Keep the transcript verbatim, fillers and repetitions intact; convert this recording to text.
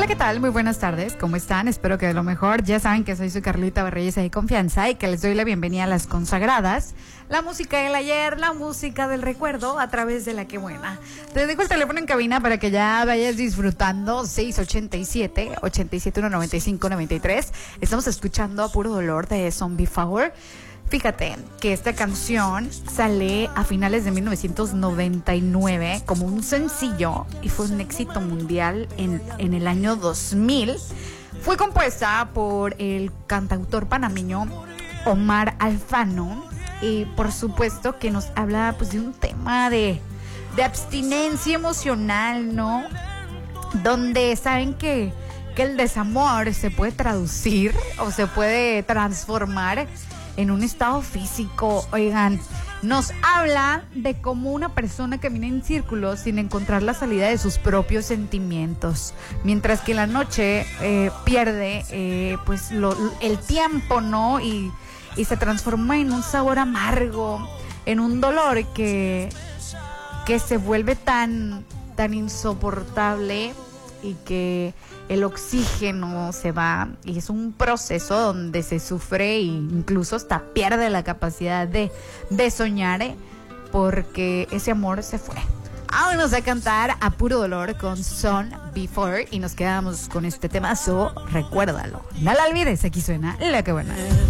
¿qué tal? Muy buenas tardes, ¿cómo están? Espero que de lo mejor. Ya saben que soy su Carlita Barreyes de Confianza y que les doy la bienvenida a Las Consagradas, la música del ayer, la música del recuerdo a través de La Que Buena. Te dejo el teléfono en cabina para que ya vayas disfrutando. Seis ochenta y siete, ochenta y siete, uno noventa y cinco, noventa y tres. Estamos escuchando A Puro Dolor de Zombie Power. Fíjate que esta canción sale a finales de mil novecientos noventa y nueve como un sencillo y fue un éxito mundial en, en el año dos mil. Fue compuesta por el cantautor panameño Omar Alfano y por supuesto que nos habla pues de un tema de, de abstinencia emocional, ¿no? Donde saben que, que el desamor se puede traducir o se puede transformar en un estado físico. Oigan, nos habla de cómo una persona camina en círculos sin encontrar la salida de sus propios sentimientos, mientras que en la noche eh, pierde eh, pues lo, el tiempo, ¿no? Y, y se transforma en un sabor amargo, en un dolor que, que se vuelve tan, tan insoportable y que el oxígeno se va y es un proceso donde se sufre e incluso hasta pierde la capacidad de, de soñar, ¿eh? Porque ese amor se fue. Vámonos a cantar A Puro Dolor con Son Before y nos quedamos con este temazo. Recuérdalo, no la olvides, aquí suena La Que Buena.